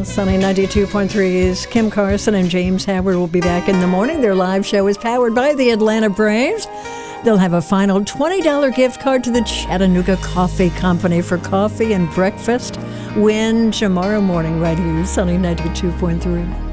Sunny 92.3's Kim Carson and James Howard will be back in the morning. Their live show is powered by the Atlanta Braves. They'll have a final $20 gift card to the Chattanooga Coffee Company for coffee and breakfast. Win tomorrow morning right here, Sunny 92.3.